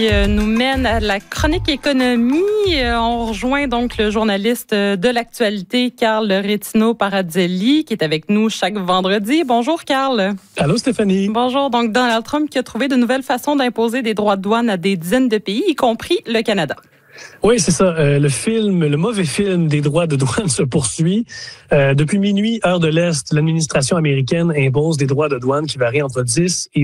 Nous mène à la chronique économie. On rejoint donc le journaliste de l'actualité, Carl Rétino-Paradzelli, qui est avec nous chaque vendredi. Bonjour, Carl. Allô, Stéphanie. Bonjour. Donc, Donald Trump qui a trouvé de nouvelles façons d'imposer des droits de douane à des dizaines de pays, y compris le Canada. Oui, c'est ça. Le mauvais film des droits de douane se poursuit. Depuis minuit, heure de l'Est, l'administration américaine impose des droits de douane qui varient entre 10 et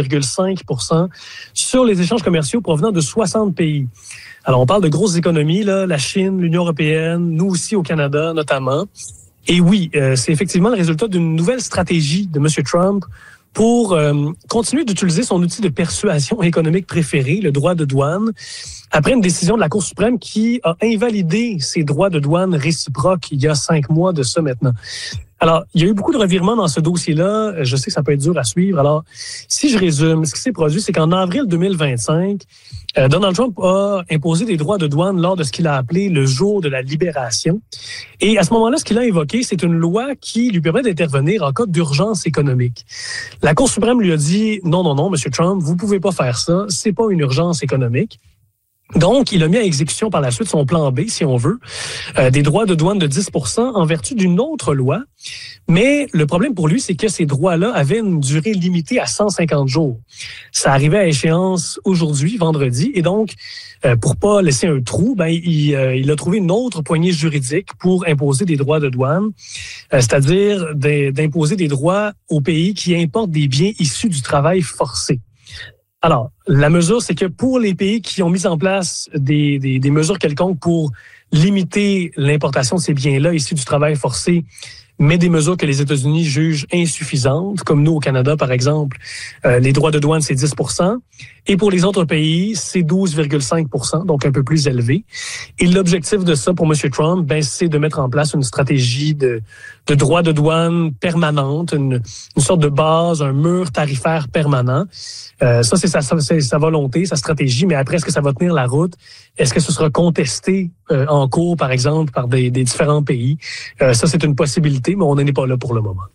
12,5 % sur les échanges commerciaux provenant de 60 pays. Alors, on parle de grosses économies, là, la Chine, l'Union européenne, nous aussi au Canada notamment. Et oui, c'est effectivement le résultat d'une nouvelle stratégie de M. Trump pour continuer d'utiliser son outil de persuasion économique préféré, le droit de douane, après une décision de la Cour suprême qui a invalidé ces droits de douane réciproques il y a 5 mois de ça maintenant. Alors, il y a eu beaucoup de revirements dans ce dossier-là. Je sais que ça peut être dur à suivre. Alors, si je résume, ce qui s'est produit, c'est qu'en avril 2025, Donald Trump a imposé des droits de douane lors de ce qu'il a appelé le jour de la libération. Et à ce moment-là, ce qu'il a évoqué, c'est une loi qui lui permet d'intervenir en cas d'urgence économique. La Cour suprême lui a dit, non, M. Trump, vous pouvez pas faire ça. C'est pas une urgence économique. Donc, il a mis à exécution par la suite son plan B, si on veut, des droits de douane de 10 % en vertu d'une autre loi. Mais le problème pour lui, c'est que ces droits-là avaient une durée limitée à 150 jours. Ça arrivait à échéance aujourd'hui, vendredi, et donc, pour pas laisser un trou, il a trouvé une autre poignée juridique pour imposer des droits de douane, c'est-à-dire d'imposer des droits aux pays qui importent des biens issus du travail forcé. Alors, la mesure, c'est que pour les pays qui ont mis en place des mesures quelconques pour limiter l'importation de ces biens-là issus du travail forcé, mais des mesures que les États-Unis jugent insuffisantes, comme nous au Canada, par exemple, les droits de douane, c'est 10 %. Et pour les autres pays, c'est 12,5 %, donc un peu plus élevé. Et l'objectif de ça pour M. Trump, c'est de mettre en place une stratégie de droits de douane permanente, une sorte de base, un mur tarifaire permanent. Ça, c'est sa volonté, sa stratégie. Mais après, est-ce que ça va tenir la route? Est-ce que ce sera contesté en cours, par exemple, par des différents pays? Ça, c'est une possibilité, mais on n'en est pas là pour le moment.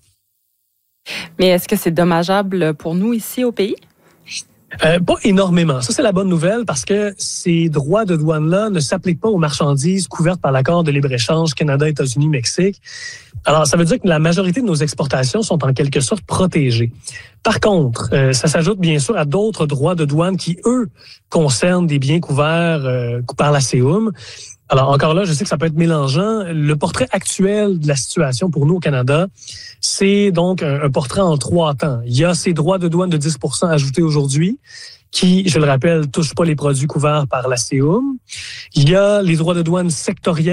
Mais est-ce que c'est dommageable pour nous ici au pays? Pas énormément. Ça, c'est la bonne nouvelle parce que ces droits de douane-là ne s'appliquent pas aux marchandises couvertes par l'accord de libre-échange Canada, États-Unis, Mexique. Alors, ça veut dire que la majorité de nos exportations sont en quelque sorte protégées. Par contre, ça s'ajoute bien sûr à d'autres droits de douane qui, eux, concernent des biens couverts par la CEUM. Alors, encore là, je sais que ça peut être mélangeant. Le portrait actuel de la situation pour nous au Canada, c'est donc un portrait en 3 temps. Il y a ces droits de douane de 10 % ajoutés aujourd'hui, qui, je le rappelle, touchent pas les produits couverts par la CEUM. Il y a les droits de douane sectoriels